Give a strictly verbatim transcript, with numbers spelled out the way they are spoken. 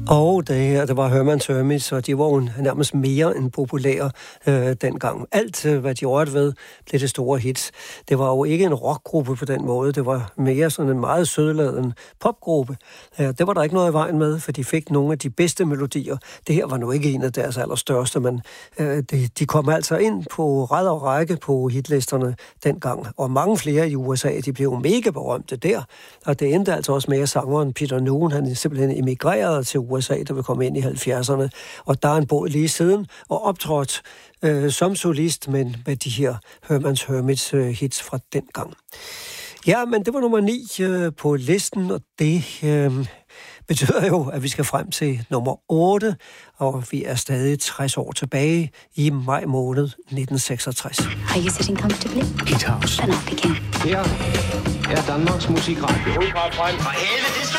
Og det her, det var Herman's Hermits, og de var jo nærmest mere end populære øh, dengang. Alt, øh, hvad de rørte ved, blev det store hits. Det var jo ikke en rockgruppe på den måde, det var mere sådan en meget sødladen popgruppe. Øh, det var der ikke noget i vejen med, for de fik nogle af de bedste melodier. Det her var nu ikke en af deres allerstørste, men øh, de, de kom altså ind på ræd og række på hitlisterne dengang. Og mange flere i U S A, de blev mega berømte der. Og det endte altså også med, at sangeren Peter Noone, han simpelthen emigrerede til U S A, der vil komme ind i halvfjerdserne. Og der er en båd lige siden, og optrådt øh, som solist, men med de her Herman's Hermits øh, hits fra den gang. Ja, men det var nummer ni øh, på listen, og det øh, betyder jo, at vi skal frem til nummer otte, og vi er stadig tres år tilbage i maj måned nitten seksogtres. Are you sitting comfortably? Hit House. Then I'll begin. Her er Danmarks Musikradio. For helvede, det